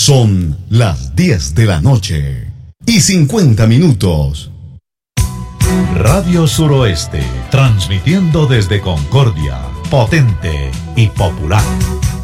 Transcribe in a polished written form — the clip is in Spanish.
Son las 10 de la noche y 50 minutos. Radio Suroeste, transmitiendo desde Concordia, potente y popular.